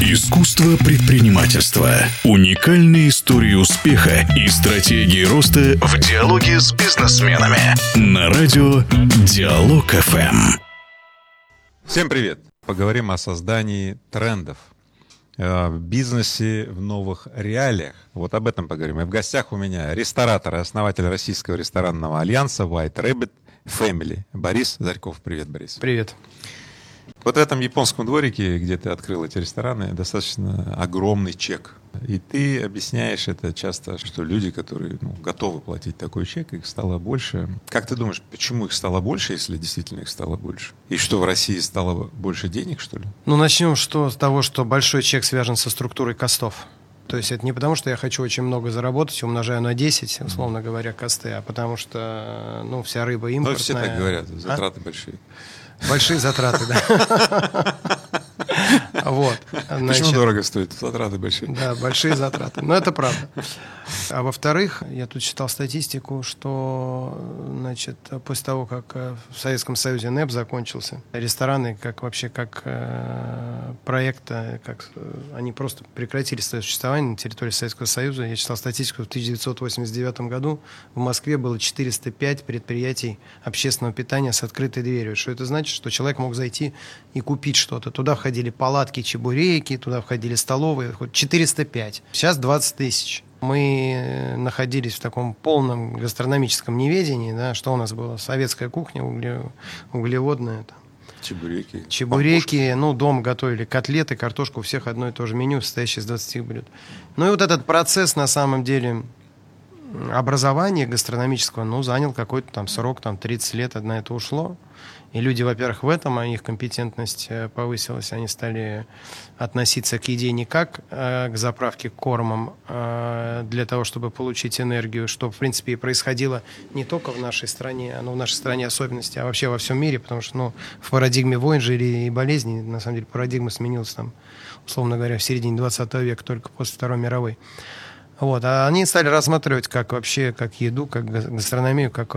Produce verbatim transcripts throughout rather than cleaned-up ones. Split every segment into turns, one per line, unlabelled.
Искусство предпринимательства. Уникальные истории успеха и стратегии роста в диалоге с бизнесменами. На радио Диалог эф эм.
Всем привет! Поговорим о создании трендов в бизнесе в новых реалиях. Вот об этом поговорим. И в гостях у меня ресторатор и основатель Российского ресторанного альянса White Rabbit Family Борис Зарьков. Привет, Борис.
Привет.
Вот в этом японском дворике, где ты открыл эти рестораны, достаточно огромный чек. И ты объясняешь это часто, что люди, которые ну, готовы платить такой чек, их стало больше. Как ты думаешь, почему их стало больше, если действительно их стало больше? И что, в России стало больше денег, что ли?
Ну, начнем что, с того, что большой чек связан со структурой костов. То есть это не потому, что я хочу очень много заработать, умножаю на десять, условно говоря, косты, а потому что ну, вся рыба импортная.
Ну, все так говорят, затраты а? большие.
Большие затраты, да. Вот.
Значит, почему дорого стоит? Затраты большие.
Да, большие затраты. Но это правда. А во-вторых, я тут читал статистику, что значит, после того, как в Советском Союзе НЭП закончился, рестораны как вообще как э, проект, как, они просто прекратили свое существование на территории Советского Союза. Я читал статистику, в тысяча девятьсот восемьдесят девятом году в Москве было четыреста пять предприятий общественного питания с открытой дверью. Что это значит? Что человек мог зайти и купить что-то. Туда входили палатки, чебуреки, туда входили столовые. четыреста пять. Сейчас двадцать тысяч. Мы находились в таком полном гастрономическом неведении. Да, что у нас было? Советская кухня, угле, углеводная. Там.
Чебуреки.
Чебуреки.
Пампушки.
Ну, дома готовили котлеты, картошку. У всех одно и то же меню, состоящее из двадцати блюд. Ну и вот этот процесс, на самом деле, образования гастрономического, ну, занял какой-то там срок, там тридцать лет на это ушло. И люди, во-первых, в этом, а их компетентность повысилась, они стали относиться к еде не как э, к заправке кормом э, для того, чтобы получить энергию, что, в принципе, и происходило не только в нашей стране, но в нашей стране особенности, а вообще во всем мире, потому что ну, в парадигме войн же и болезней, на самом деле, парадигма сменилась, там, условно говоря, в середине двадцатого века, только после Второй мировой. Вот, а они стали рассматривать как вообще, как еду, как гастрономию, как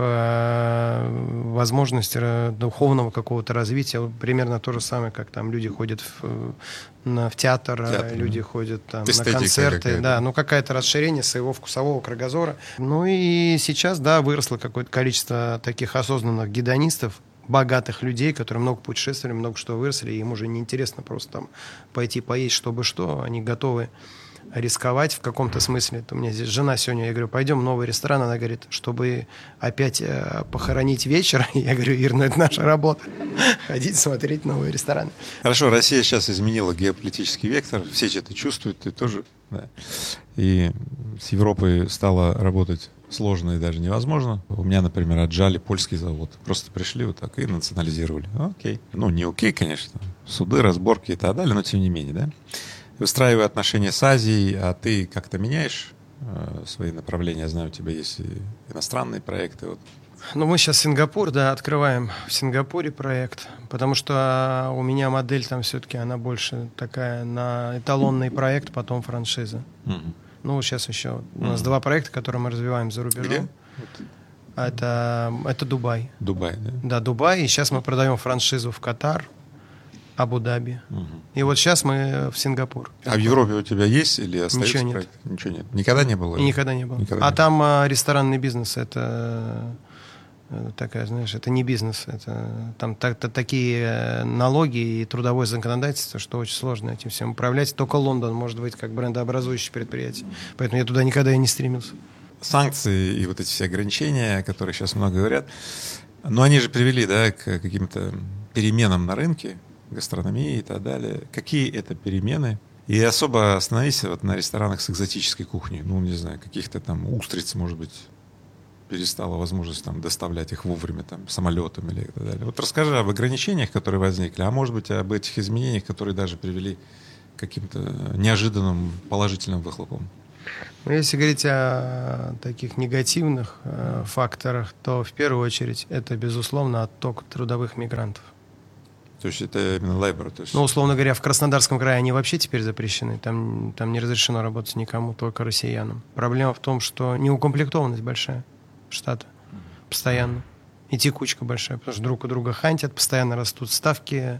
э, возможность духовного какого-то развития. Примерно то же самое, как там люди ходят в, на, в театр, театр, люди да. ходят там, на концерты. Да, ну какое-то расширение своего вкусового кругозора. Ну и сейчас, да, выросло какое-то количество таких осознанных гедонистов, богатых людей, которые много путешествовали, много что выросли, и им уже неинтересно просто там пойти поесть, чтобы что, они готовы рисковать в каком-то смысле. Это у меня здесь жена сегодня, я говорю, пойдем в новый ресторан. Она говорит, чтобы опять э, похоронить вечер. Я говорю, Ир, ну это наша работа. Ходить, смотреть новые рестораны.
Хорошо, Россия сейчас изменила геополитический вектор. Все это чувствуют, ты тоже. Да. И с Европой стало работать сложно и даже невозможно. У меня, например, отжали польский завод. Просто пришли вот так и национализировали. Окей. Ну, не окей, конечно. Суды, разборки и так далее, но тем не менее, да. Выстраивая отношения с Азией, а ты как-то меняешь э, свои направления? Я знаю, у тебя есть и иностранные проекты. Вот.
Ну, мы сейчас Сингапур, да, открываем в Сингапуре проект, потому что у меня модель там все-таки, она больше такая на эталонный проект, потом франшиза. Mm-hmm. Ну, сейчас еще у нас mm-hmm. два проекта, которые мы развиваем за рубежом.
Где?
Это, это Дубай.
Дубай, да?
Да, Дубай. И сейчас мы продаем франшизу в Катар, Абу-Даби. Угу. И вот сейчас мы в Сингапур.
А в Европе у тебя есть или остается
Ничего
проект? Нет. Ничего нет. Никогда не было?
И никогда не было.
Никогда
а
не
там а, ресторанный бизнес, это такая, знаешь, это не бизнес. Это, там так, то, такие налоги и трудовое законодательство, что очень сложно этим всем управлять. Только Лондон может быть как брендообразующее предприятие. Поэтому я туда никогда и не стремился.
Санкции и вот эти все ограничения, о которых сейчас много говорят, но они же привели, да, к каким-то переменам на рынке, гастрономии и так далее. Какие это перемены? И особо остановись вот на ресторанах с экзотической кухней. Ну, не знаю, каких-то там устриц, может быть, перестала возможность там доставлять их вовремя там, самолетом или и так далее. Вот расскажи об ограничениях, которые возникли, а может быть, об этих изменениях, которые даже привели к каким-то неожиданным положительным выхлопам.
Ну, если говорить о таких негативных э, факторах, то в первую очередь это, безусловно, отток трудовых мигрантов.
То есть это именно labor? То есть...
Ну, условно говоря, в Краснодарском крае они вообще теперь запрещены. Там, там не разрешено работать никому, только россиянам. Проблема в том, что неукомплектованность большая штата. Постоянно. И текучка большая. Потому что друг у друга хантят, постоянно растут ставки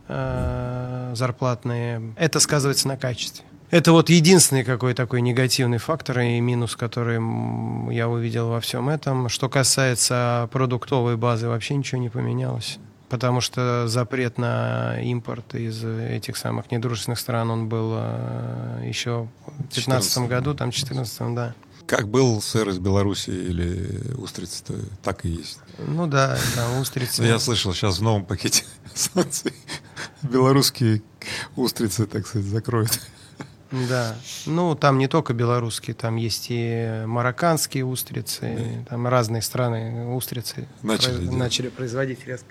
э, зарплатные. Это сказывается на качестве. Это вот единственный какой такой негативный фактор и минус, который я увидел во всем этом. Что касается продуктовой базы, вообще ничего не поменялось. Потому что запрет на импорт из этих самых недружественных стран, он был еще в две тысячи пятнадцатом году, там в две тысячи четырнадцатом, да.
Как был сыр из Беларуси или устрицы, так и есть.
Ну да, там устрицы.
Я слышал, сейчас в новом пакете санкций белорусские устрицы, так сказать, закроют.
Да, ну там не только белорусские, там есть и марокканские устрицы, да. Там разные страны устрицы
начали,
произ... начали производить резко.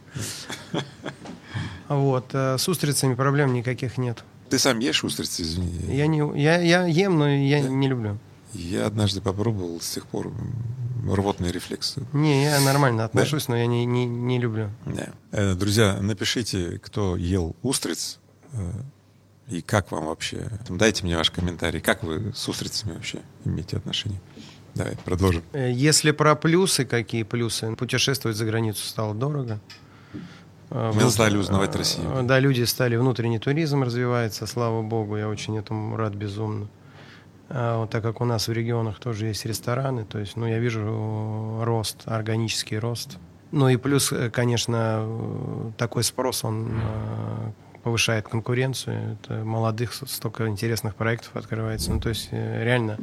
Вот, с устрицами проблем никаких нет.
Ты сам ешь устрицы, извини?
Я, не, я, я ем, но я не люблю.
Я однажды попробовал, с тех пор рвотные рефлексы.
Не, я нормально отношусь, да. но я не, не, не люблю.
Да. Друзья, напишите, кто ел устриц. И как вам вообще? Дайте мне ваш комментарий. Как вы с устрицами вообще имеете отношение? Давай, продолжим.
Если про плюсы, какие плюсы? Путешествовать за границу стало дорого.
Мы Внут... стали узнавать Россию.
Да, люди стали, внутренний туризм развивается, слава богу, я очень этому рад безумно. А вот так как у нас в регионах тоже есть рестораны, то есть, ну, я вижу рост, органический рост. Ну и плюс, конечно, такой спрос, он повышает конкуренцию, это молодых, столько интересных проектов открывается. Ну, то есть, реально,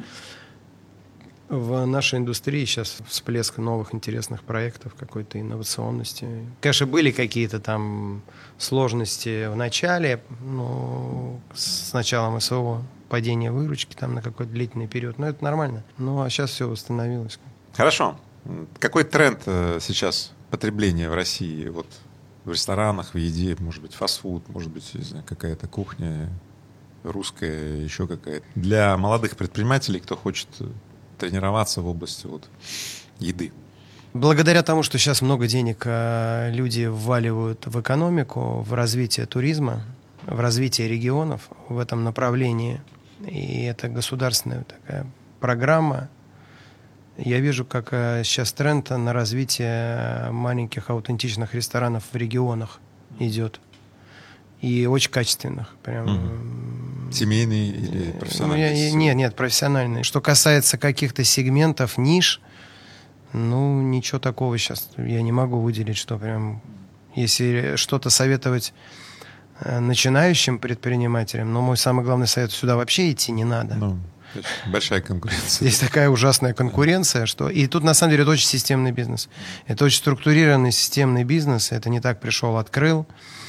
в нашей индустрии сейчас всплеск новых интересных проектов, какой-то инновационности. Конечно, были какие-то там сложности в начале, но с началом СВО, падение выручки там на какой-то длительный период, но это нормально. Ну, а сейчас все восстановилось.
Хорошо. Какой тренд сейчас потребления в России? Вот в ресторанах, в еде, может быть, фастфуд, может быть, не знаю, какая-то кухня русская, еще какая-то. Для молодых предпринимателей, кто хочет тренироваться в области вот еды.
Благодаря тому, что сейчас много денег люди вваливают в экономику, в развитие туризма, в развитие регионов в этом направлении, и это государственная такая программа, я вижу, как сейчас тренд на развитие маленьких аутентичных ресторанов в регионах идет. И очень качественных. Прям.
Угу. Семейные или профессиональные?
Ну, нет, нет, профессиональные. Что касается каких-то сегментов, ниш, ну, ничего такого сейчас я не могу выделить, что прям... Если что-то советовать начинающим предпринимателям, но мой самый главный совет — сюда вообще идти не надо.
Ну. Большая конкуренция.
Здесь такая ужасная конкуренция, что... И тут, на самом деле, это очень системный бизнес. Это очень структурированный системный бизнес. Это не так пришел, открыл.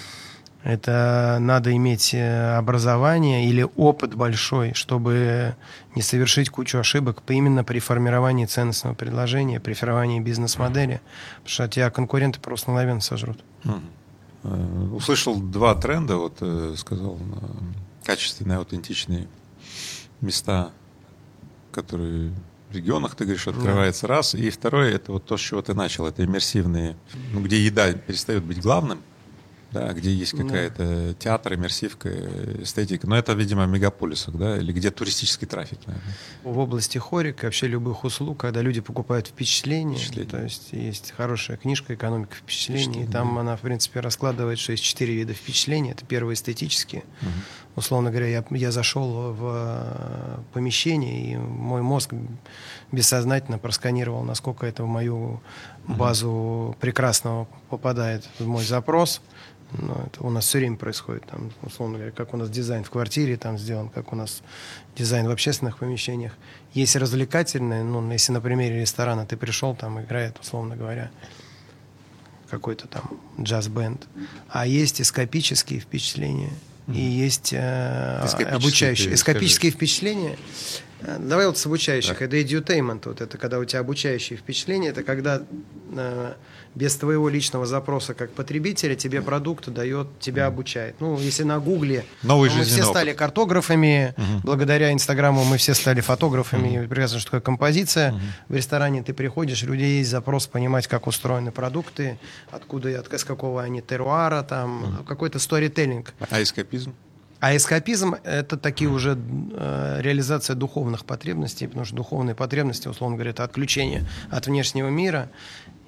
Это надо иметь образование или опыт большой, чтобы не совершить кучу ошибок именно при формировании ценностного предложения, при формировании бизнес-модели. Потому что тебя конкуренты просто мгновенно сожрут.
Угу. Услышал два тренда, вот сказал, качественные, аутентичные места, которые в регионах, ты говоришь, открывается, да. Раз. И второе, это вот то, с чего ты начал, это иммерсивные, ну, где еда перестает быть главным, да, где есть какая-то да. театр, иммерсивка, эстетика. Но это, видимо, в мегаполисах, да, или где туристический трафик, наверное.
В области хорика, вообще любых услуг, когда люди покупают впечатления, впечатление. То есть есть хорошая книжка «Экономика впечатлений», впечатление, и там да. она, в принципе, раскладывает, что есть четыре вида впечатлений. Это первые эстетические. Угу. Условно говоря, я, я зашел в помещение, и мой мозг бессознательно просканировал, насколько это в мою базу угу. прекрасного попадает в мой запрос. Но это у нас все время происходит, там, условно говоря, как у нас дизайн в квартире там сделан, как у нас дизайн в общественных помещениях. Есть развлекательные, ну, если на примере ресторана ты пришел, там играет, условно говоря, какой-то там джаз-бенд, а есть эскапические впечатления, mm-hmm. и есть э, обучающие. Эскапические впечатления, давай вот с обучающих, да. это edutainment, вот это когда у тебя обучающие впечатления, это когда э, без твоего личного запроса как потребителя тебе продукт дает, тебя обучает. Ну, если на Гугле мы все стали картографами, угу. благодаря Инстаграму мы все стали фотографами, угу. прекрасно, что такое композиция. Угу. В ресторане ты приходишь, у людей есть запрос понимать, как устроены продукты, откуда, от, с какого они теруара, там, угу. какой-то сторителлинг.
А эскапизм?
А эскапизм — это такие уже э, реализация духовных потребностей, потому что духовные потребности, условно говоря, это отключение от внешнего мира.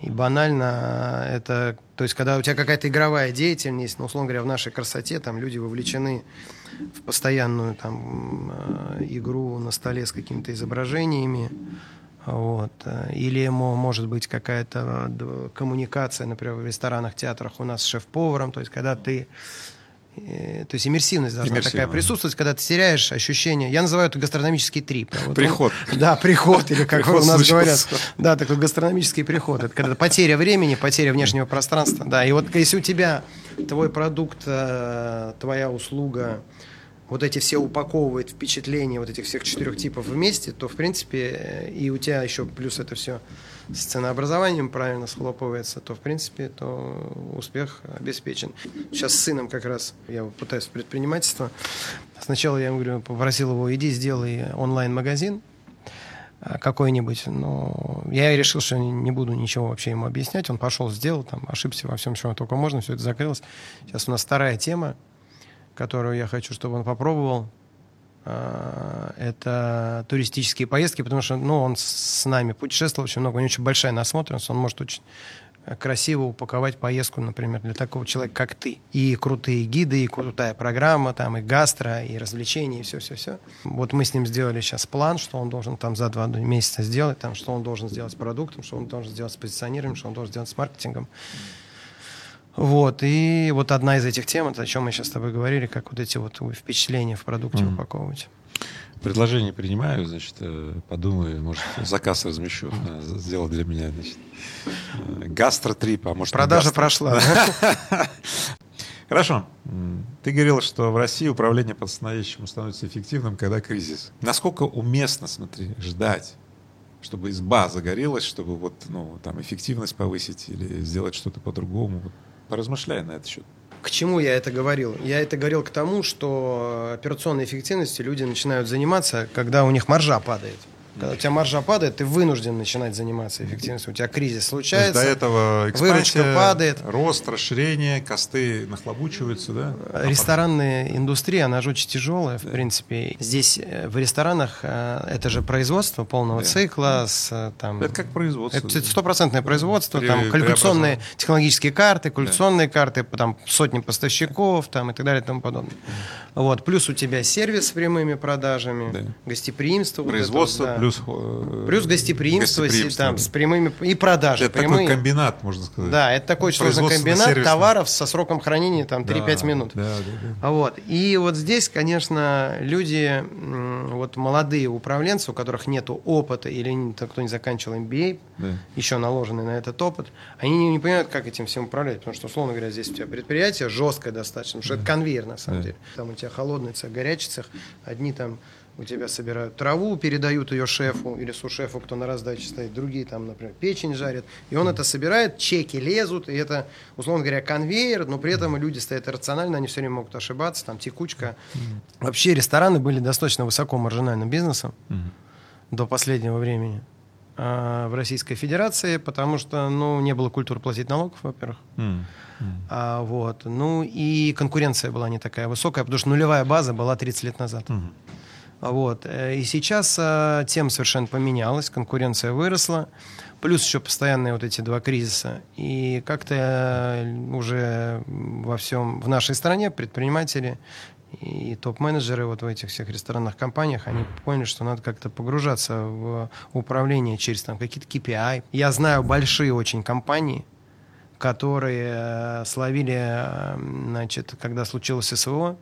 И банально это, то есть, когда у тебя какая-то игровая деятельность, ну, условно говоря, в нашей красоте, там люди вовлечены в постоянную там игру на столе с какими-то изображениями, вот. Или может быть какая-то коммуникация, например, в ресторанах, театрах у нас с шеф-поваром, то есть, когда ты То есть иммерсивность должна Иммерсивно. такая присутствовать, когда ты теряешь ощущение. Я называю это гастрономический трип. Вот
приход.
Он, да, приход, или как приход у нас случился. говорят. Да, такой гастрономический приход. Это когда потеря времени, потеря внешнего пространства. Да, и вот если у тебя твой продукт, твоя услуга, вот эти все упаковывает впечатления вот этих всех четырех типов вместе, то, в принципе, и у тебя еще плюс это все с ценообразованием правильно схлопывается, то, в принципе, то успех обеспечен. Сейчас с сыном как раз я пытаюсь в предпринимательство. Сначала я ему говорю, попросил его, иди сделай онлайн-магазин какой-нибудь, но я решил, что не буду ничего вообще ему объяснять. Он пошел, сделал, там, ошибся во всем, чем только можно, все это закрылось. Сейчас у нас вторая тема, которую я хочу, чтобы он попробовал, это туристические поездки, потому что ну, он с нами путешествовал очень много, у него очень большая насмотренность, он может очень красиво упаковать поездку, например, для такого человека, как ты. И крутые гиды, и крутая программа, там, и гастро, и развлечения, и все-все-все. Вот мы с ним сделали сейчас план, что он должен там за два месяца сделать, там, что он должен сделать с продуктом, что он должен сделать с позиционированием, что он должен сделать с маркетингом. Вот, и вот одна из этих тем, это о чем мы сейчас с тобой говорили, как вот эти вот впечатления в продукте mm. упаковывать.
Предложение принимаю, значит, подумаю, может, заказ размещу, сделал для меня, значит, гастротрип, а может...
Продажа прошла.
Хорошо. Ты говорил, что в России управление по-настоящему становится эффективным, когда кризис. Насколько уместно, смотри, ждать, чтобы изба загорелась, чтобы вот, ну, там, эффективность повысить или сделать что-то по-другому? Вот, поразмышляй на этот счет.
К чему я это говорил? Я это говорил к тому, что операционной эффективностью люди начинают заниматься, когда у них маржа падает. Когда у тебя маржа падает, ты вынужден начинать заниматься эффективностью. У тебя кризис случается,
до этого экспансия,
выручка падает.
Рост, расширение, косты нахлобучиваются, да?
Ресторанная индустрия, она же очень тяжелая, в да. принципе. Здесь в ресторанах это же производство полного да. цикла. С, там,
это как производство.
Это стопроцентное производство, При, там калькуляционные технологические карты, калькуляционные да. карты, там сотни поставщиков там, и так далее и тому подобное. Вот. Плюс у тебя сервис с прямыми продажами, да. гостеприимство.
Производство.
Вот это, да.
Плюс,
Плюс гостеприимство, гостеприимство там, да. с прямыми и продажи.
Это
прямые.
такой комбинат, можно сказать.
Да, это такой сложный комбинат сервисный. Товаров со сроком хранения там, три-пять да, минут.
Да, да, да.
Вот. И вот здесь, конечно, люди, вот молодые управленцы, у которых нет опыта или кто не заканчивал эм би эй, да. еще наложенный на этот опыт, они не, не понимают, как этим всем управлять. Потому что, условно говоря, здесь у тебя предприятие жесткое достаточно, потому что да. это конвейер на самом да. деле. Там у тебя холодный цех, горячий цех, одни там у тебя собирают траву, передают ее шефу или су-шефу, кто на раздаче стоит, другие там, например, печень жарят, и он это собирает, чеки лезут, и это, условно говоря, конвейер, но при этом люди стоят рационально, они все время могут ошибаться, там текучка. Вообще рестораны были достаточно высоко маржинальным бизнесом до последнего времени а, в Российской Федерации, потому что, ну, не было культуры платить налогов, во-первых. А, вот, ну и конкуренция была не такая высокая, потому что нулевая база была тридцать лет назад. Вот. И сейчас а, тема совершенно поменялась, конкуренция выросла, плюс еще постоянные вот эти два кризиса. И как-то уже во всем, в нашей стране предприниматели и топ-менеджеры вот в этих всех ресторанных компаниях, они поняли, что надо как-то погружаться в управление через там, какие-то кей пи ай. Я знаю большие очень компании, которые словили, значит, когда случилось эс вэ о,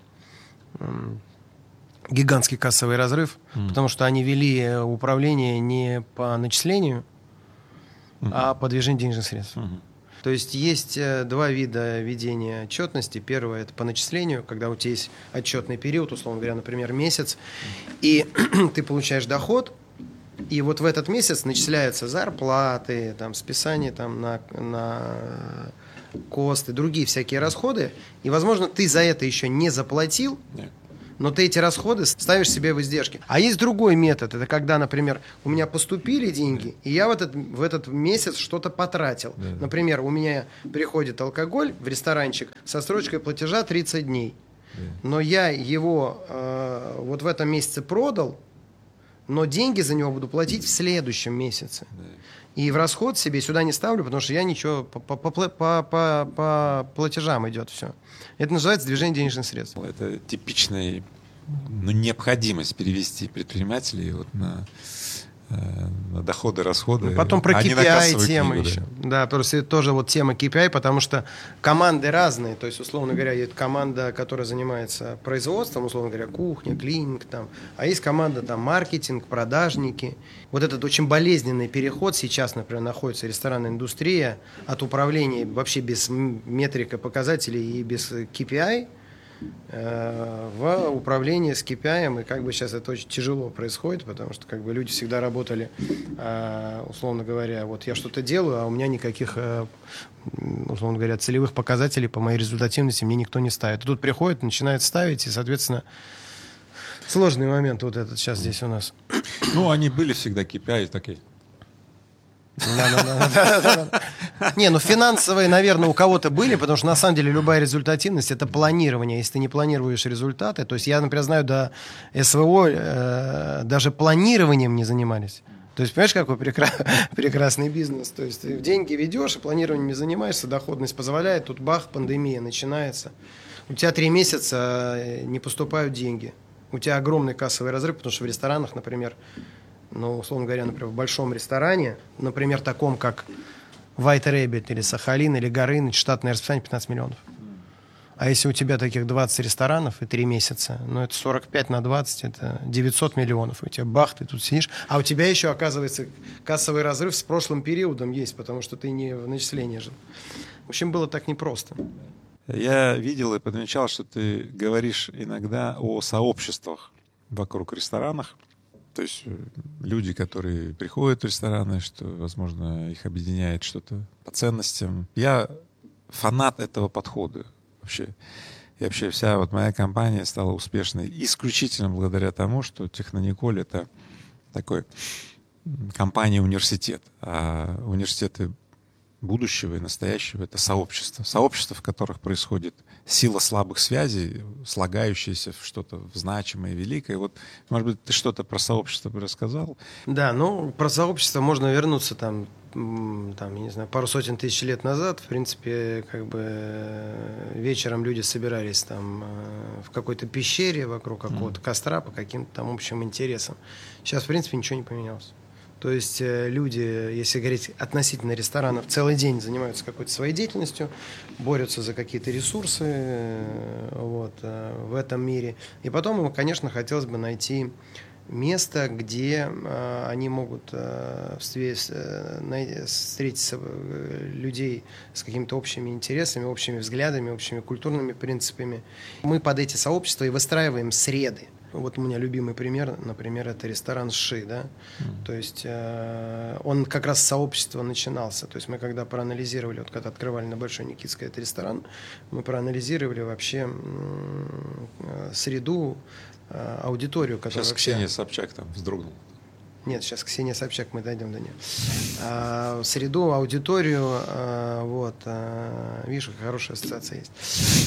гигантский кассовый разрыв, mm. потому что они вели управление не по начислению, mm-hmm. а по движению денежных средств. Mm-hmm. То есть есть два вида ведения отчетности. Первое – это по начислению, когда у тебя есть отчетный период, условно говоря, например, месяц, и ты получаешь доход, и вот в этот месяц начисляются зарплаты, там, списание там, на, на косты, другие всякие расходы, и, возможно, ты за это еще не заплатил, yeah. но ты эти расходы ставишь себе в издержки. А есть другой метод. Это когда, например, у меня поступили деньги, и я в этот, в этот месяц что-то потратил. Да, да. Например, у меня приходит алкоголь в ресторанчик со срочкой платежа тридцать дней. Да. Но я его э, вот в этом месяце продал, но деньги за него буду платить в следующем месяце. Да. И в расход себе сюда не ставлю, потому что я ничего, по, по, по, по, по, по платежам идет все. Это называется движение денежных средств.
Это типичная, ну, необходимость перевести предпринимателей вот на, на доходы, расходы.
Потом про
а
кей пи ай тема
книгу,
еще.
Да.
Да, просто это тоже вот тема кей пи ай, потому что команды разные. То есть, условно говоря, есть команда, которая занимается производством, условно говоря, кухня, клининг, там. А есть команда там маркетинг, продажники. Вот этот очень болезненный переход сейчас, например, находится ресторанная индустрия от управления вообще без метрик и показателей и без кей пи ай в управлении с кей пи ай, и как бы сейчас это очень тяжело происходит, потому что как бы люди всегда работали, условно говоря, вот я что-то делаю, а у меня никаких, условно говоря, целевых показателей по моей результативности мне никто не ставит. И тут приходит, начинает ставить, и, соответственно, сложный момент вот этот сейчас здесь у нас.
Ну, они были всегда кей пи ай такие.
Не, ну финансовые, наверное, у кого-то были, потому что на самом деле любая результативность — это планирование. Если ты не планируешь результаты, то есть я, например, знаю, до эс вэ о э, даже планированием не занимались. То есть, понимаешь, какой прекра- прекрасный бизнес. То есть ты деньги ведешь, и планированием не занимаешься, доходность позволяет, тут бах, пандемия начинается. У тебя три месяца не поступают деньги. У тебя огромный кассовый разрыв, потому что в ресторанах, например, ну, условно говоря, например, в большом ресторане, например, таком, как White Rabbit или Сахалин или Горыныч, штатное расписание пятнадцать миллионов. А если у тебя таких двадцать ресторанов и три месяца, ну, это сорок пять на двадцать, это девятьсот миллионов. У тебя бах, ты тут сидишь. А у тебя еще, оказывается, кассовый разрыв с прошлым периодом есть, потому что ты не в начислении жил. В общем, было так непросто.
Я видел и подмечал, что ты говоришь иногда о сообществах вокруг ресторанов. То есть люди, которые приходят в рестораны, что, возможно, их объединяет что-то по ценностям. Я фанат этого подхода вообще. И вообще вся вот моя компания стала успешной исключительно благодаря тому, что Технониколь — это такой компания-университет. А университеты будущего и настоящего — это сообщество. Сообщество, в которых происходит сила слабых связей, слагающаяся в что-то значимое и великое. Вот, может быть, ты что-то про сообщество бы рассказал?
Да, ну, про сообщество можно вернуться там, там, я не знаю, пару сотен тысяч лет назад. В принципе, как бы вечером люди собирались там в какой-то пещере вокруг какого-то костра по каким-то там общим интересам. Сейчас, в принципе, ничего не поменялось. То есть люди, если говорить относительно ресторанов, целый день занимаются какой-то своей деятельностью, борются за какие-то ресурсы вот, в этом мире. И потом им, конечно, хотелось бы найти место, где они могут встретить людей с какими-то общими интересами, общими взглядами, общими культурными принципами. Мы под эти сообщества и выстраиваем среды. Вот у меня любимый пример, например, это ресторан Ши, да, mm. то есть э, он как раз с сообщества начинался, то есть мы когда проанализировали, вот когда открывали на Большой Никитской этот ресторан, мы проанализировали вообще э, среду, э, аудиторию, которая
Сейчас
вообще...
Ксения Собчак там вздрогнула.
Нет, сейчас Ксения Собчак, мы дойдем до нее. А, среду, аудиторию, а, вот, а, видишь, какая хорошая ассоциация есть.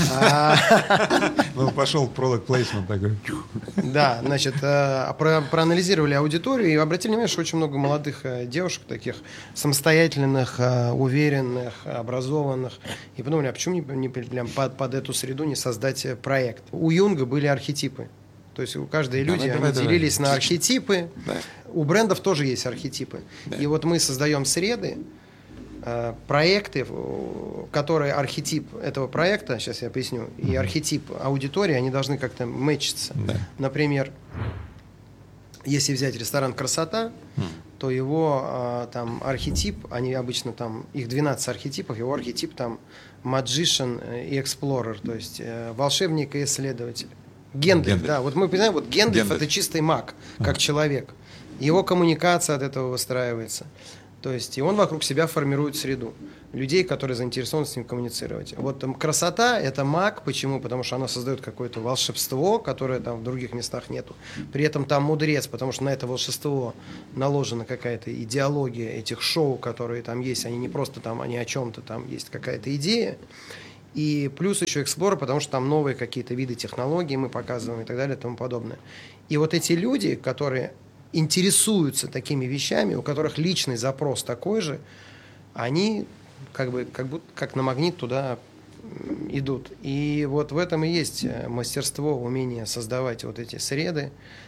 Ну, пошел product placement такой.
Да, значит, проанализировали аудиторию и обратили внимание, что очень много молодых девушек, таких самостоятельных, уверенных, образованных. И подумали, а почему не под эту среду не создать проект? У Юнга были архетипы. То есть у каждой люди, давай, они давай, делились давай. на архетипы. Да. У брендов тоже есть архетипы. Да. И вот мы создаем среды, э, проекты, которые архетип этого проекта, сейчас я поясню, и архетип аудитории, они должны как-то мэчиться. Да. Например, если взять ресторан «Красота», mm. то его э, там архетип, они обычно там, их двенадцать архетипов, его архетип там magician и explorer, то есть э, волшебник и исследователь. Гендальф, Гендальф, да, вот мы понимаем, вот Гендальф, Гендальф это чистый маг, как а. человек. Его коммуникация от этого выстраивается. То есть, и он вокруг себя формирует среду людей, которые заинтересованы с ним коммуницировать. Вот там красота — это маг. Почему? Потому что она создает какое-то волшебство, которое там в других местах нету. При этом там мудрец, потому что на это волшебство наложена какая-то идеология этих шоу, которые там есть. Они не просто там, они о чем-то, там есть какая-то идея. И плюс еще Explorer, потому что там новые какие-то виды технологий мы показываем и так далее и тому подобное. И вот эти люди, которые интересуются такими вещами, у которых личный запрос такой же, они как бы как будто как на магнит туда идут. И вот в этом и есть мастерство, умение создавать вот эти среды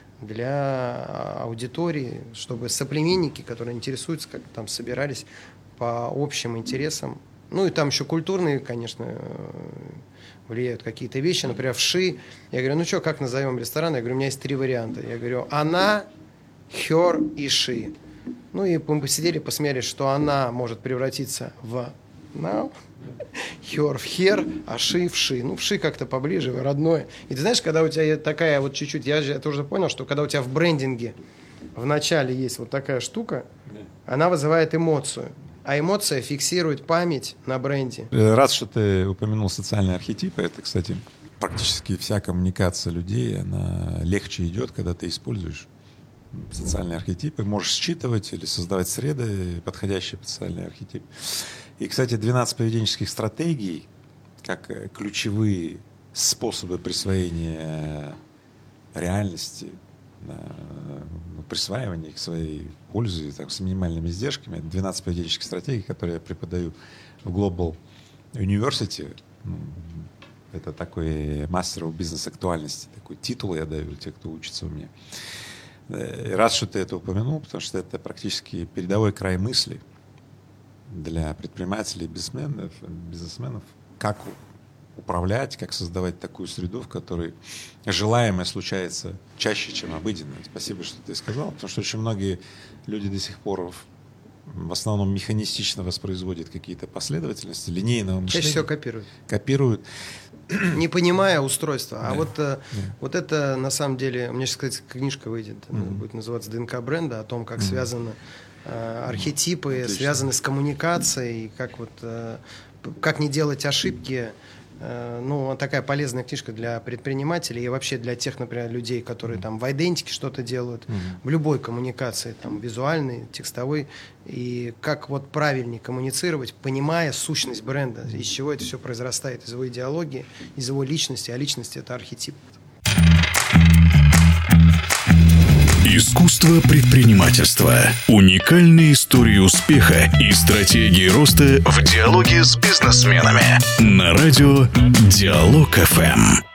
для аудитории, чтобы соплеменники, которые интересуются, как там собирались по общим интересам. Ну и там еще культурные, конечно, влияют какие-то вещи. Например, вши. Я говорю, ну что, как назовем ресторан? Я говорю, у меня есть три варианта. Я говорю, она, хер и ши. Ну и мы посидели, посмеялись, что она может превратиться в now, хер в хер, а ши в ши. Ну, вши как-то поближе, родное. И ты знаешь, когда у тебя такая вот чуть-чуть, я же тоже понял, что когда у тебя в брендинге в начале есть вот такая штука, она вызывает эмоцию. А эмоция фиксирует память на бренде.
Рад, что ты упомянул социальные архетипы. Это, кстати, практически вся коммуникация людей, она легче идет, когда ты используешь социальные архетипы. Можешь считывать или создавать среды, подходящие под социальные архетипы. И, кстати, двенадцать поведенческих стратегий, как ключевые способы присвоения реальности, присваивания их своей пользы так, с минимальными издержками. двенадцать поведенческих стратегий, которые я преподаю в Global University. Это такой Master of Business актуальности, такой титул я даю те, кто учится у меня. Рад, что ты это упомянул, потому что это практически передовой край мысли для предпринимателей, бизнесменов, бизнесменов, как управлять, как создавать такую среду, в которой желаемое случается чаще, чем обыденное. Спасибо, что ты сказал, потому что очень многие люди до сих пор в, в основном механистично воспроизводят какие-то последовательности, линейного мышления.
Чаще всего копируют.
Копируют.
Не понимая устройства. А
да.
вот,
да.
вот это, на самом деле, у меня сейчас, кстати, книжка выйдет, mm-hmm. будет называться «ДНК бренда», о том, как mm-hmm. связаны э, архетипы, Отлично. связаны с коммуникацией, как, вот, э, как не делать ошибки. Ну, такая полезная книжка для предпринимателей и вообще для тех, например, людей, которые там в идентике что-то делают, mm-hmm. в любой коммуникации, там, визуальной, текстовой, и как вот правильнее коммуницировать, понимая сущность бренда, mm-hmm. из чего это все произрастает, из его идеологии, из его личности, а личность — это архетип.
Искусство предпринимательства. Уникальные истории успеха и стратегии роста в диалоге с бизнесменами. На радио Диалог эф эм.